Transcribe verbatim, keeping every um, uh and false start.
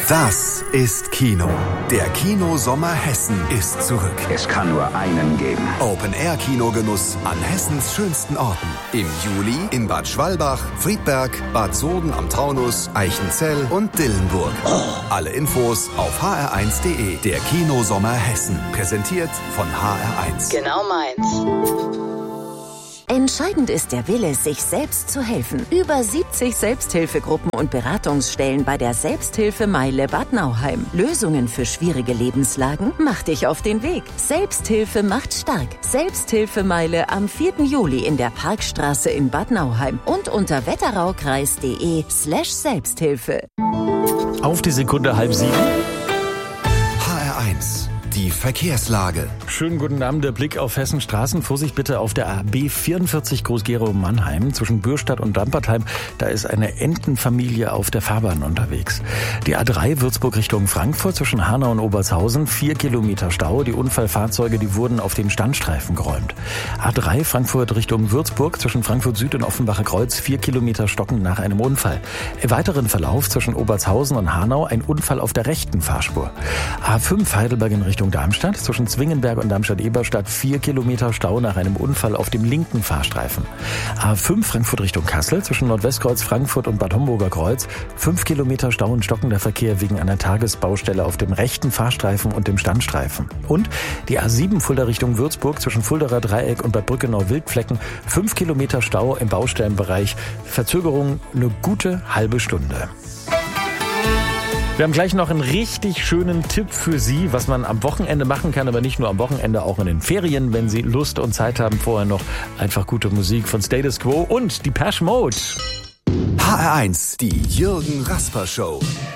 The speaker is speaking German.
Das ist Kino. Der Kinosommer Hessen ist zurück. Es kann nur einen geben. Open-Air-Kinogenuss an Hessens schönsten Orten. Im Juli in Bad Schwalbach, Friedberg, Bad Soden am Taunus, Eichenzell und Dillenburg. Alle Infos auf h r eins punkt d e. Der Kinosommer Hessen. Präsentiert von H R eins. Genau meins. Entscheidend ist der Wille, sich selbst zu helfen. Über siebzig Selbsthilfegruppen und Beratungsstellen bei der Selbsthilfemeile Bad Nauheim. Lösungen für schwierige Lebenslagen? Mach dich auf den Weg. Selbsthilfe macht stark. Selbsthilfemeile am vierten Juli in der Parkstraße in Bad Nauheim und unter wetteraukreis punkt de slash Selbsthilfe. Auf die Sekunde halb sieben. H R eins. Die Verkehrslage. Schönen guten Abend, der Blick auf Hessens Straßen. Vorsicht bitte auf der A B vierundvierzig Groß-Gerau-Mannheim zwischen Bürstadt und Dampertheim. Da ist eine Entenfamilie auf der Fahrbahn unterwegs. Die A drei Würzburg Richtung Frankfurt zwischen Hanau und Obertshausen. Vier Kilometer Stau. Die Unfallfahrzeuge, die wurden auf den Standstreifen geräumt. A drei Frankfurt Richtung Würzburg zwischen Frankfurt Süd und Offenbacher Kreuz. Vier Kilometer stocken nach einem Unfall. Im weiteren Verlauf zwischen Obertshausen und Hanau ein Unfall auf der rechten Fahrspur. A fünf Heidelberg in Richtung Darmstadt zwischen Zwingenberg und Darmstadt-Eberstadt vier Kilometer Stau nach einem Unfall auf dem linken Fahrstreifen. A fünf Frankfurt Richtung Kassel zwischen Nordwestkreuz Frankfurt und Bad Homburger Kreuz fünf Kilometer Stau und stockender Verkehr wegen einer Tagesbaustelle auf dem rechten Fahrstreifen und dem Standstreifen. Und die A sieben Fulda Richtung Würzburg zwischen Fulderer Dreieck und Bad Brückenau-Wildflecken fünf Kilometer Stau im Baustellenbereich. Verzögerung eine gute halbe Stunde. Wir haben gleich noch einen richtig schönen Tipp für Sie, was man am Wochenende machen kann, aber nicht nur am Wochenende, auch in den Ferien, wenn Sie Lust und Zeit haben. Vorher noch einfach gute Musik von Status Quo und Depeche Mode. H R eins, die Jürgen Rasper Show.